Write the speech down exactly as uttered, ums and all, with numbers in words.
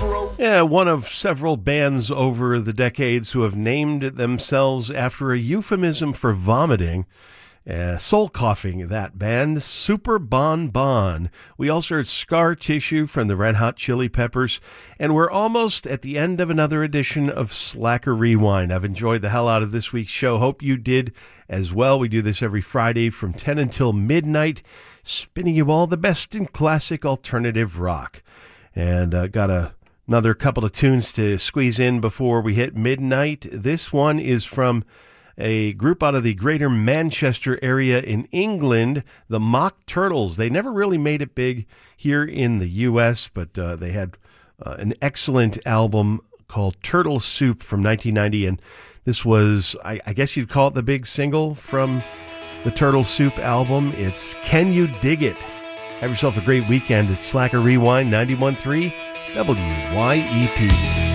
Yeah, one of several bands over the decades who have named themselves after a euphemism for vomiting. Uh, soul coughing, that band, Super Bon Bon. We also heard Scar Tissue from the Red Hot Chili Peppers, and we're almost at the end of another edition of Slacker Rewind. I've enjoyed the hell out of this week's show. Hope you did as well. We do this every Friday from ten until midnight, spinning you all the best in classic alternative rock. And uh, got a, another couple of tunes to squeeze in before we hit midnight. This one is from a group out of the greater Manchester area in England, the Mock Turtles. They never really made it big here in the U S, but uh, they had uh, an excellent album called Turtle Soup from nineteen ninety, and this was, I, I guess you'd call it the big single from the Turtle Soup album. It's Can You Dig It? Have yourself a great weekend at Slacker Rewind ninety-one point three W Y E P.